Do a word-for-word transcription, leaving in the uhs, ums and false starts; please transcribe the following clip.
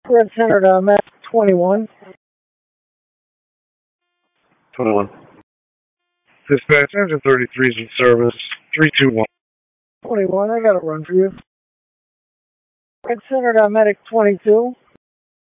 Red Center to Mac twenty-one. twenty-one. Dispatch, engine thirty-three is in service. three two one. twenty-one, I got a run for you. Red Center to Medic twenty-two.